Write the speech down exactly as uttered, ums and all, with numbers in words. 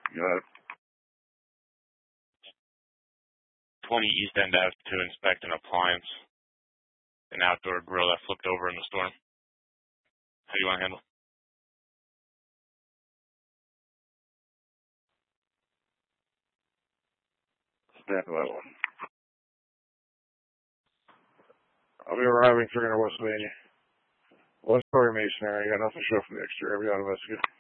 Got it. twenty East End Ave to inspect an appliance, an outdoor grill that flipped over in the storm. How do you want to handle? Stand by one. I'll be arriving three hundred West Pennsylvania. One story masonry. I got nothing to show from the exterior. I'll be on investigate.